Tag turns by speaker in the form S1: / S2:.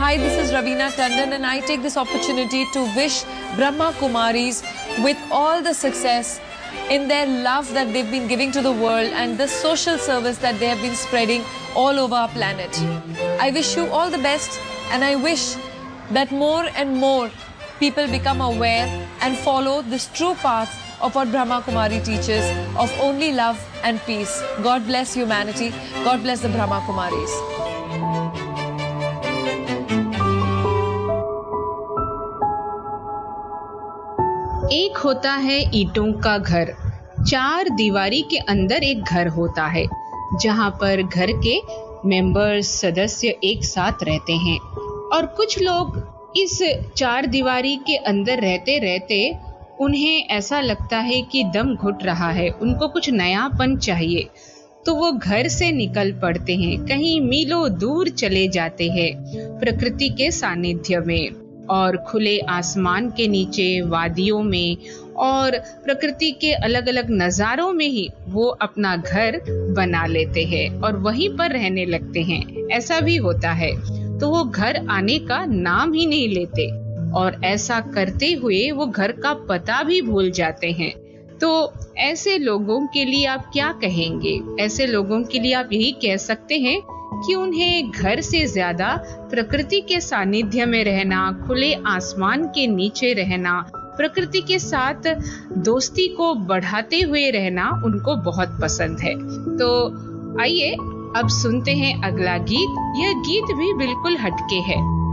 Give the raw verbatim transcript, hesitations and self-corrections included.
S1: Hi, this is Ravina Tandon and I take this opportunity to wish Brahma Kumaris with all the success in their love that they've been giving to the world and the social service that they have been spreading all over our planet. I wish you all the best and I wish that more and more people become aware and follow this true path of what Brahma Kumari teaches of only love and peace. God bless humanity. God bless the Brahma Kumaris.
S2: एक होता है ईंटों का घर, चार दीवारी के अंदर एक घर होता है जहां पर घर के मेंबर्स सदस्य एक साथ रहते हैं और कुछ लोग इस चार दीवारी के अंदर रहते रहते उन्हें ऐसा लगता है कि दम घुट रहा है, उनको कुछ नयापन चाहिए तो वो घर से निकल पड़ते हैं, कहीं मीलों दूर चले जाते हैं प्रकृति के सानिध्य में और खुले आसमान के नीचे वादियों में और प्रकृति के अलग अलग नज़ारों में ही वो अपना घर बना लेते हैं और वहीं पर रहने लगते हैं। ऐसा भी होता है तो वो घर आने का नाम ही नहीं लेते और ऐसा करते हुए वो घर का पता भी भूल जाते हैं। तो ऐसे लोगों के लिए आप क्या कहेंगे? ऐसे लोगों के लिए आप यही कह सकते हैं कि उन्हें घर से ज्यादा प्रकृति के सानिध्य में रहना, खुले आसमान के नीचे रहना, प्रकृति के साथ दोस्ती को बढ़ाते हुए रहना उनको बहुत पसंद है। तो आइए अब सुनते हैं अगला गीत। यह गीत भी बिल्कुल हटके है।